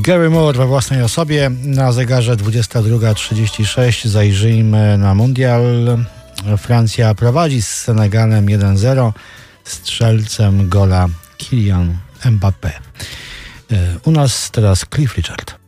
Gary Moore we własnej osobie. Na zegarze 22:36 zajrzyjmy na mundial. Francja prowadzi z Senegalem 1-0. Strzelcem gola Kylian Mbappé. U nas teraz Cliff Richard.